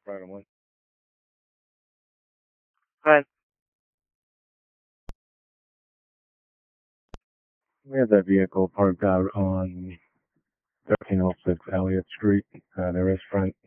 Right on one. Hi. We have that vehicle parked out on 1306 Elliott Street. There is front